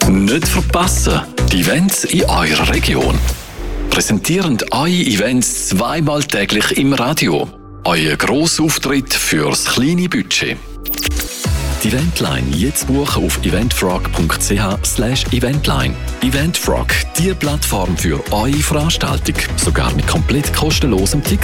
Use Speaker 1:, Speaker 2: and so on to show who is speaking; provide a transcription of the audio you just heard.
Speaker 1: Nicht verpassen, die Events in eurer Region. Präsentieren eure Events zweimal täglich im Radio. Euer Grossauftritt fürs kleine Budget. Die Eventline jetzt buchen auf eventfrog.ch/eventline. Eventfrog, die Plattform für eure Veranstaltung. Sogar mit komplett kostenlosem Ticket.